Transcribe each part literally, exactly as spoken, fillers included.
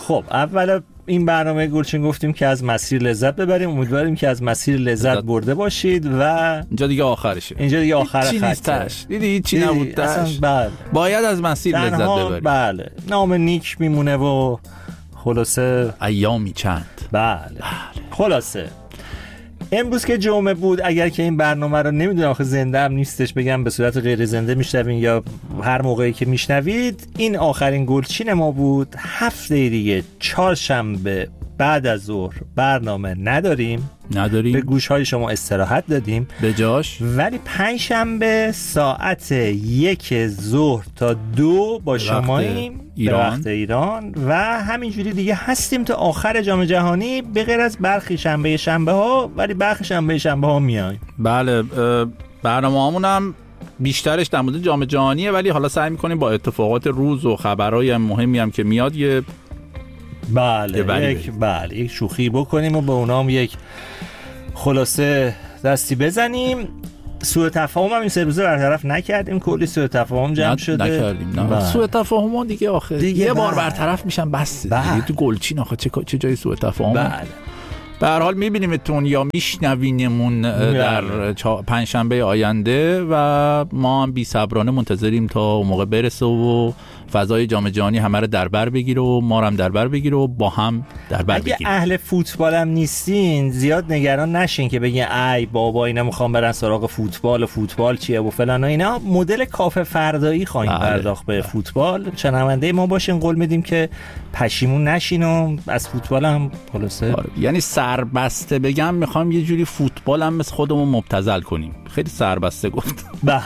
خب اول این برنامه گلچین گفتیم که از مسیر لذت ببریم، امیدواریم که از مسیر لذت برده باشید و اینجا دیگه آخرشه، اینجا دیگه آخر خطه. چی نیستش، دیدی چی نبودش، بله. باید از مسیر لذت ببریم. بله نام نیک میمونه و خلاصه ایامی چند. بله, بله. خلاصه امروز که جمعه بود، اگر که این برنامه رو نمیدونم آخه زنده هم نیستش بگم به صورت غیر زنده میشنوین یا هر موقعی که میشنوید، این آخرین گلچین ما بود. هفته دیگه چهارشنبه بعد از ظهر برنامه نداریم نداریم به گوشهای شما استراحت دادیم به جاش، ولی پنجشنبه ساعت یک ظهر تا دو با شماییم به وقت ایران و همینجوری دیگه هستیم تا آخر جام جهانی، به غیر از برخی شنبه شنبه ها، ولی برخی شنبه شنبه ها میایم. بله برنامه هامون هم بیشترش در مورد جام جهانیه، ولی حالا سعی میکنیم با اتفاقات روز و خبرهای مهمی هم که میاد یه بله یک بله یک شوخی بکنیم و به اونام یک خلاصه دستی بزنیم. سوء تفاهم هم این سه روزه برطرف نکردیم، کلی سوء تفاهم جمع ن... شده نکردیم نه. سوء تفاهم ها دیگه آخه دیگه یه بار برطرف میشن بس دیگه. تو گلچین آخه چه چه جای سوء تفاهم. بله به هر حال میبینیمتون یا میشنوینمون در چا... پنجشنبه آینده و ما هم بی صبرانه منتظریم تا اون موقع برسه و فضای جام جهانی همه رو در بر بگیره و ما هم در بر بگیره و با هم در بر بگیریم. اگه اهل فوتبال هم نیستین زیاد نگران نشین که بگین ای بابا اینا میخوام برن سراغ فوتبال و فوتبال چیه و فلان و اینا. مدل کافه فردایی خواهیم بله. پرداخت به فوتبال. شنونده ما باشین، قول میدیم که پشیمون نشین و از فوتبال هم خلاصه آره. یعنی سربسته بگم میخوام یه جوری فوتبال هم مثل خودمون مبتذل کنیم. خیلی سربسته گفت.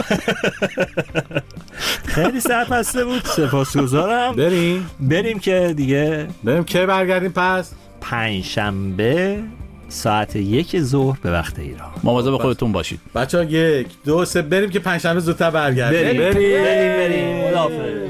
خیلی سربسته بود. سپاسگزارم. بریم بریم که دیگه بریم که برگردیم پس پنجشنبه ساعت یک ظهر به وقت ایران. مواظب خودتون باشید بچه‌ها. یک دو سه بریم که پنجشنبه زودتر برگردیم. بریم بریم بریم, بریم. خداحافظ.